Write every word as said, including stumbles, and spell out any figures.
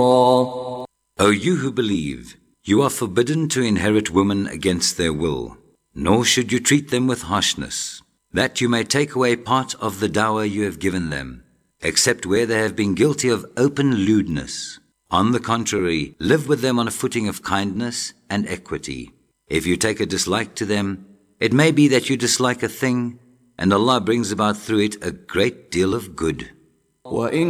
O you who believe, you are forbidden to inherit women against their will, nor should you treat them with harshness, that you may take away part of the dower you have given them, except where they have been guilty of open lewdness. On the contrary, live with them on a footing of kindness and equity. If you take a dislike to them, it may be that you dislike a thing, and Allah brings about through it a great deal of good. وَإِنْ